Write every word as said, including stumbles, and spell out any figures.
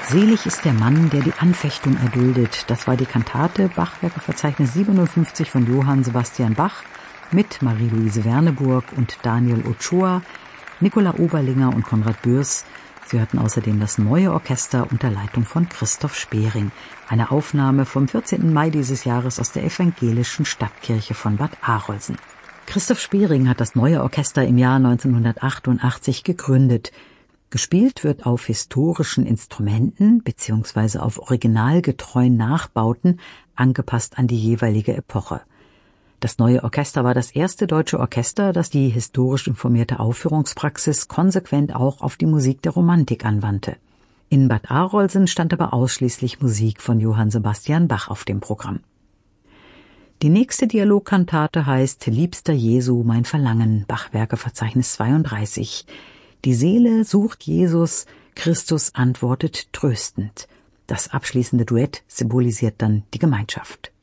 Selig ist der Mann, der die Anfechtung erduldet. Das war die Kantate Bachwerkeverzeichnis siebenundfünfzig von Johann Sebastian Bach mit Marie-Louise Werneburg und Daniel Ochoa, Nicola Oberlinger und Konrad Bürs. Sie hörten außerdem das Neue Orchester unter Leitung von Christoph Spering. Eine Aufnahme vom vierzehnten Mai dieses Jahres aus der evangelischen Stadtkirche von Bad Arolsen. Christoph Spering hat das Neue Orchester im Jahr neunzehnhundertachtundachtzig gegründet. Gespielt wird auf historischen Instrumenten bzw. auf originalgetreuen Nachbauten, angepasst an die jeweilige Epoche. Das Neue Orchester war das erste deutsche Orchester, das die historisch informierte Aufführungspraxis konsequent auch auf die Musik der Romantik anwandte. In Bad Arolsen stand aber ausschließlich Musik von Johann Sebastian Bach auf dem Programm. Die nächste Dialogkantate heißt Liebster Jesu, mein Verlangen, Bachwerkeverzeichnis zweiunddreißig. Die Seele sucht Jesus, Christus antwortet tröstend. Das abschließende Duett symbolisiert dann die Gemeinschaft.